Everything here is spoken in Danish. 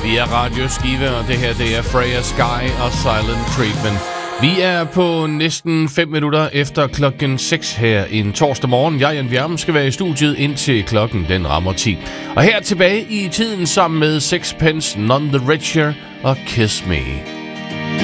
via Radio Skive, og det her det er Freya Sky og Silent Treatment. Vi er på næsten 5 minutter efter klokken 6 her en torsdag morgen. Jeg, Jan Bjerm, skal være i studiet indtil klokken den rammer 10. Og her tilbage i tiden sammen med Sixpence None the Richer og Kiss Me.